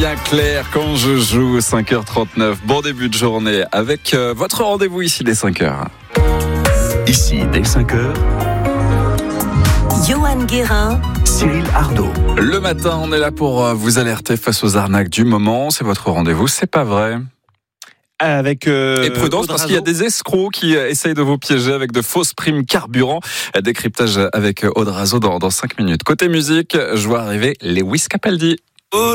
bien clair quand je joue. 5h39, bon début de journée avec votre rendez-vous ici dès 5h. Ici dès 5h, Johan Guérin, Cyril Ardo. Le matin, on est là pour vous alerter face aux arnaques du moment. C'est votre rendez-vous, c'est pas vrai. Avec Et prudence parce qu'il y a des escrocs qui essayent de vous piéger avec de fausses primes carburant. Décryptage avec Aude Razo dans 5 minutes. Côté musique, je vois arriver Lewis Capaldi.